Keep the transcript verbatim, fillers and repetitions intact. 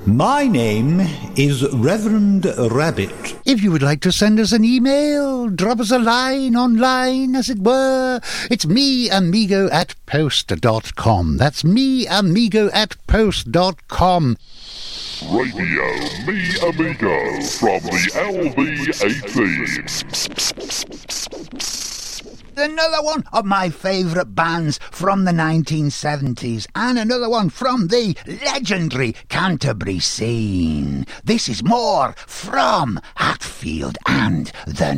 My name is Reverend Rabbit. If you would like to send us an email, drop us a line online, as it were, it's meamigo at post dot com. That's meamigo at post dot com. Radio Me Amigo from the L V eighteen. Another one of my favourite bands from the nineteen seventies, and another one from the legendary Canterbury scene. This is more from Hatfield and the